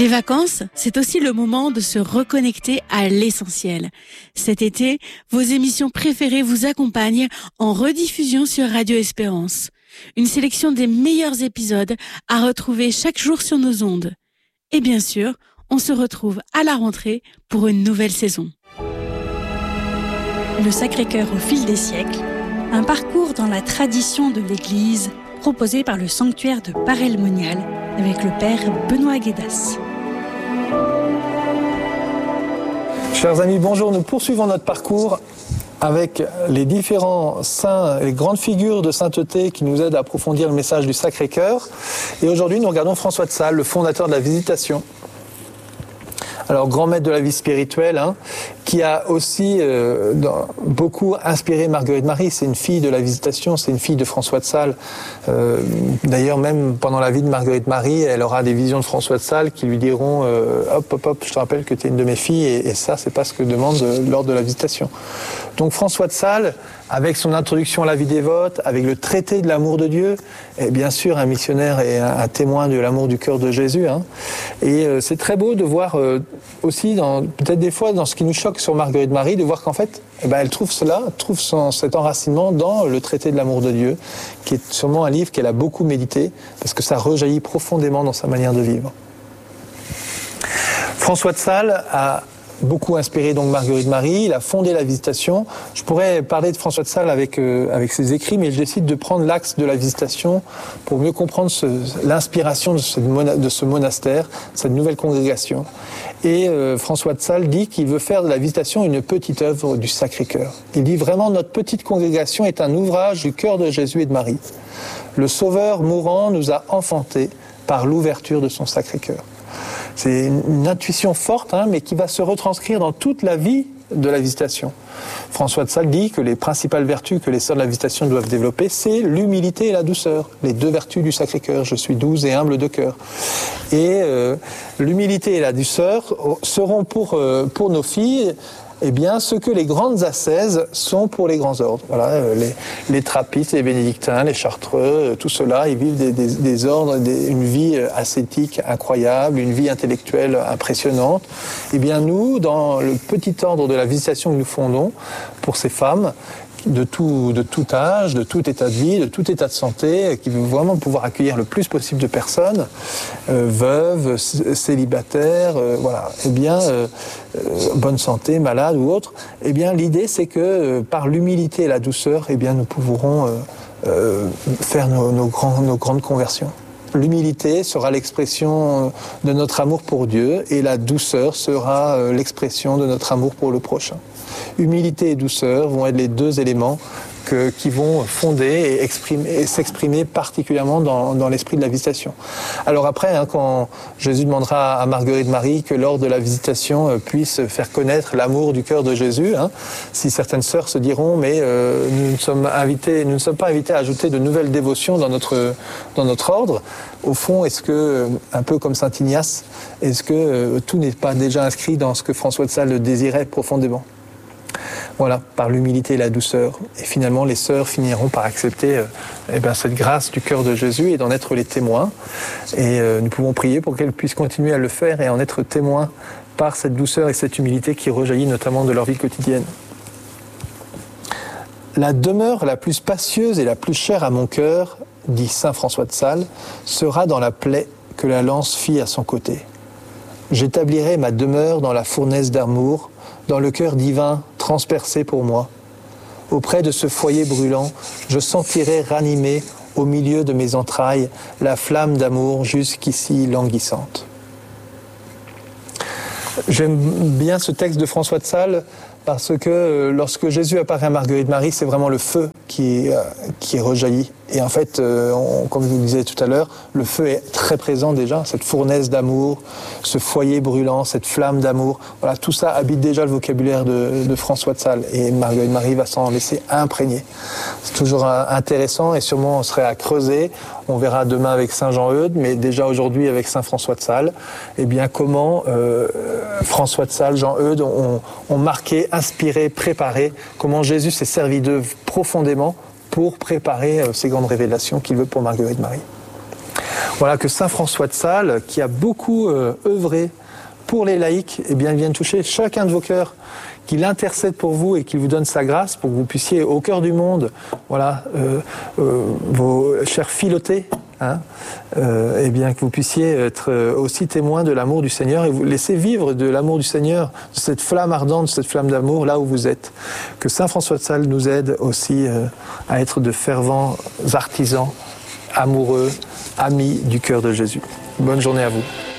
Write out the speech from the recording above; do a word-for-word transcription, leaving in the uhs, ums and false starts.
Les vacances, c'est aussi le moment de se reconnecter à l'essentiel. Cet été, vos émissions préférées vous accompagnent en rediffusion sur Radio Espérance. Une sélection des meilleurs épisodes à retrouver chaque jour sur nos ondes. Et bien sûr, on se retrouve à la rentrée pour une nouvelle saison. Le Sacré-Cœur au fil des siècles, un parcours dans la tradition de l'Église proposé par le sanctuaire de Paray-le-Monial avec le père Benoît Guédas. Chers amis, bonjour. Nous poursuivons notre parcours avec les différents saints, les grandes figures de sainteté qui nous aident à approfondir le message du Sacré-Cœur. Et aujourd'hui, nous regardons François de Sales, le fondateur de la Visitation. Alors, grand maître de la vie spirituelle, hein, qui a aussi euh, dans, beaucoup inspiré Marguerite Marie. C'est une fille de la Visitation, c'est une fille de François de Sales. Euh, d'ailleurs, même pendant la vie de Marguerite Marie, elle aura des visions de François de Sales qui lui diront euh, « Hop, hop, hop, je te rappelle que tu es une de mes filles » et, et ça, c'est pas ce que demande euh, l'ordre de la Visitation. Donc François de Sales, avec son introduction à la vie dévote, avec le traité de l'amour de Dieu, est bien sûr un missionnaire et un, un témoin de l'amour du cœur de Jésus. Hein. Et euh, c'est très beau de voir euh, aussi, dans, peut-être des fois, dans ce qui nous choque sur Marguerite Marie, de voir qu'en fait, eh ben, elle trouve cela, trouve son, cet enracinement dans le traité de l'amour de Dieu, qui est sûrement un livre qu'elle a beaucoup médité, parce que ça rejaillit profondément dans sa manière de vivre. François de Sales a beaucoup inspiré donc Marguerite Marie, il a fondé la Visitation. Je pourrais parler de François de Sales avec, euh, avec ses écrits, mais je décide de prendre l'axe de la Visitation pour mieux comprendre ce, l'inspiration de ce, de ce monastère, cette nouvelle congrégation. Et euh, François de Sales dit qu'il veut faire de la Visitation une petite œuvre du Sacré-Cœur. Il dit vraiment, notre petite congrégation est un ouvrage du cœur de Jésus et de Marie. Le Sauveur mourant nous a enfantés par l'ouverture de son Sacré-Cœur. C'est une intuition forte, hein, mais qui va se retranscrire dans toute la vie de la Visitation. François de Sales dit que les principales vertus que les sœurs de la Visitation doivent développer, c'est l'humilité et la douceur, les deux vertus du Sacré-Cœur. Je suis douce et humble de cœur. Et euh, l'humilité et la douceur seront pour, euh, pour nos filles eh bien, ce que les grandes ascèses sont pour les grands ordres. Voilà, les, les trappistes, les bénédictins, les chartreux, tout cela, ils vivent des, des, des ordres, des, une vie ascétique incroyable, une vie intellectuelle impressionnante. Eh bien, nous, dans le petit ordre de la Visitation que nous fondons pour ces femmes, de tout, de tout âge, de tout état de vie, de tout état de santé, qui veut vraiment pouvoir accueillir le plus possible de personnes, euh, veuves, célibataires, euh, voilà, eh bien, euh, euh, bonne santé, malades ou autres, eh bien, l'idée, c'est que euh, par l'humilité et la douceur, eh bien, nous pourrons euh, euh, faire nos, nos, grands, nos grandes conversions. L'humilité sera l'expression de notre amour pour Dieu et la douceur sera l'expression de notre amour pour le prochain. Humilité et douceur vont être les deux éléments que, qui vont fonder et, exprimer, et s'exprimer particulièrement dans, dans l'esprit de la Visitation. Alors après, hein, quand Jésus demandera à Marguerite Marie que lors de la Visitation euh, puisse faire connaître l'amour du cœur de Jésus, hein, si certaines sœurs se diront mais euh, nous, ne sommes invités, nous ne sommes pas invités à ajouter de nouvelles dévotions dans notre, dans notre ordre, au fond, est-ce que, un peu comme saint Ignace, est-ce que euh, tout n'est pas déjà inscrit dans ce que François de Sales désirait profondément ? Voilà, par l'humilité et la douceur. Et finalement, les sœurs finiront par accepter euh, eh bien, cette grâce du cœur de Jésus et d'en être les témoins. Et euh, nous pouvons prier pour qu'elles puissent continuer à le faire et en être témoins par cette douceur et cette humilité qui rejaillit notamment de leur vie quotidienne. La demeure la plus spacieuse et la plus chère à mon cœur, dit saint François de Sales, sera dans la plaie que la lance fit à son côté. J'établirai ma demeure dans la fournaise d'amour, dans le cœur divin transpercé pour moi. Auprès de ce foyer brûlant, je sentirai ranimer au milieu de mes entrailles la flamme d'amour jusqu'ici languissante. J'aime bien ce texte de François de Sales parce que lorsque Jésus apparaît à Marguerite Marie, c'est vraiment le feu qui, euh, qui est rejailli. Et en fait, euh, on, comme je vous le disais tout à l'heure, le feu est très présent déjà, cette fournaise d'amour, ce foyer brûlant, cette flamme d'amour. Voilà, tout ça habite déjà le vocabulaire de, de François de Sales. Et Marguerite Marie va s'en laisser imprégner. C'est toujours euh, intéressant et sûrement on serait à creuser. On verra demain avec saint Jean-Eudes, mais déjà aujourd'hui avec saint François de Sales. Eh bien, comment euh, François de Sales, Jean-Eudes ont, ont marqué, inspiré, préparé, comment Jésus s'est servi d'eux profondément pour préparer euh, ces grandes révélations qu'il veut pour Marguerite Marie. Voilà, que saint François de Sales, qui a beaucoup euh, œuvré pour les laïcs, eh bien, vienne toucher chacun de vos cœurs, qu'il intercède pour vous et qu'il vous donne sa grâce pour que vous puissiez, au cœur du monde, voilà, euh, euh, vos chers Philothée, hein, euh, eh bien, que vous puissiez être aussi témoins de l'amour du Seigneur et vous laisser vivre de l'amour du Seigneur, de cette flamme ardente, de cette flamme d'amour là où vous êtes. Que saint François de Sales nous aide aussi euh, à être de fervents artisans, amoureux, amis du cœur de Jésus. Bonne journée à vous.